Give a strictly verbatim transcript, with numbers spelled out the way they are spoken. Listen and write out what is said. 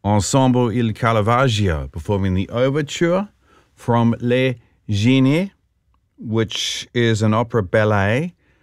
Ensemble Il Caravaggio performing the overture from Les Génies, which is an opera ballet